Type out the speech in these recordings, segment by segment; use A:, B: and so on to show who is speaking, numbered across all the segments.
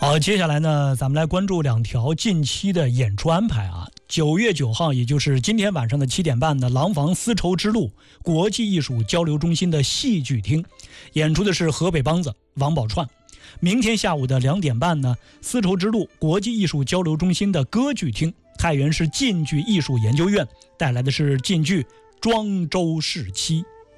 A: 好，接下来呢，咱们来关注2条近期的演出安排啊。9月9号，也就是今天晚上的7点半呢，廊坊丝绸之路国际艺术交流中心的戏剧厅演出的是河北梆子王宝钏。明天下午的2点半呢，丝绸之路国际艺术交流中心的歌剧厅太原市晋剧艺术研究院带来的是晋剧《庄周氏妻》。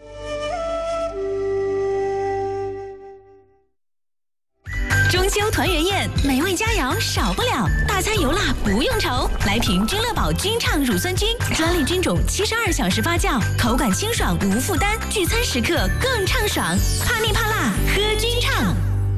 B: 中秋团圆宴，美味佳肴少不了，大餐油辣不用愁。来瓶君乐宝菌畅乳酸菌，专利菌种，72小时发酵，口感清爽无负担，聚餐时刻更畅爽。怕腻怕辣，喝菌畅。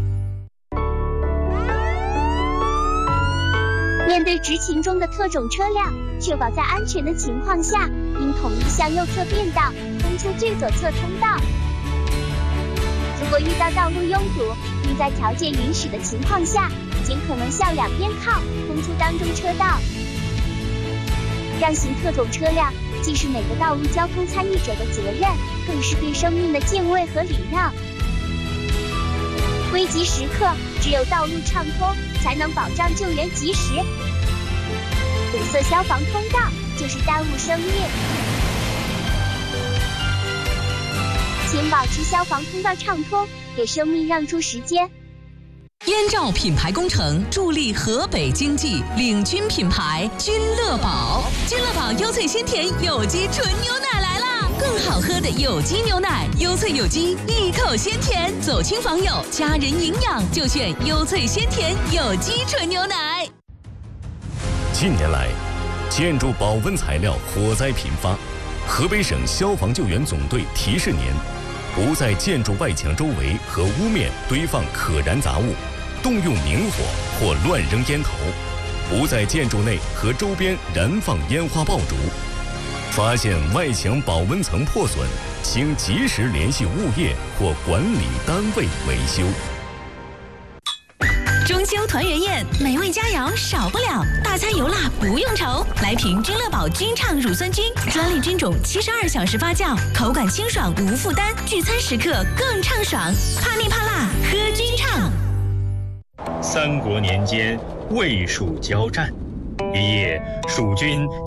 C: 面对执勤中的特种车辆，确保在安全的情况下，应统一向右侧变道，通出最左侧通道。如果遇到道路拥堵，并在条件允许的情况下，尽可能向两边靠，空出当中车道。让行特种车辆既是每个道路交通参与者的责任，更是对生命的敬畏和礼让。危急时刻，只有道路畅通，才能保障救援及时。堵塞消防通道，就是耽误生命。请保持消防通道畅通，给生命让出时间。
B: 燕赵品牌工程助力河北经济，领军品牌君乐宝。君乐宝优萃鲜甜有机纯牛奶来啦！更好喝的有机牛奶，优萃有机，一口鲜甜，走亲访友，家人营养就选优萃鲜甜有机纯牛奶。
D: 近年来，建筑保温材料火灾频发，河北省消防救援总队提示您：不在建筑外墙周围和屋面堆放可燃杂物，动用明火或乱扔烟头；不在建筑内和周边燃放烟花爆竹。发现外墙保温层破损，请及时联系物业或管理单位维修。
B: 中秋团圆宴，美味佳肴少不了，大餐油辣不用愁。来瓶君乐宝菌畅乳酸菌，专利菌种，72小时发酵，口感清爽无负担，聚餐时刻更畅爽。怕腻怕辣，喝菌畅。
E: 三国年间，魏蜀交战，一夜蜀军